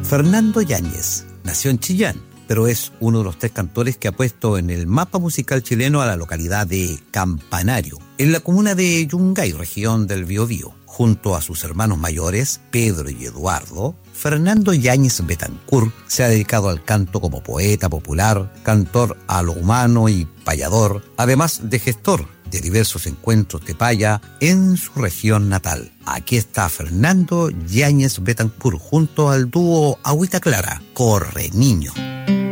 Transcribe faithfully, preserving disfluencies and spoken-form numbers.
Fernando Yáñez nació en Chillán, pero es uno de los tres cantores que ha puesto en el mapa musical chileno a la localidad de Campanario, en la comuna de Yungay, región del Biobío. Junto a sus hermanos mayores, Pedro y Eduardo, Fernando Yáñez Betancourt se ha dedicado al canto como poeta popular, cantor a lo humano y payador, además de gestor de diversos encuentros de paya en su región natal. Aquí está Fernando Yáñez Betancourt junto al dúo Agüita Clara, Corre Niño.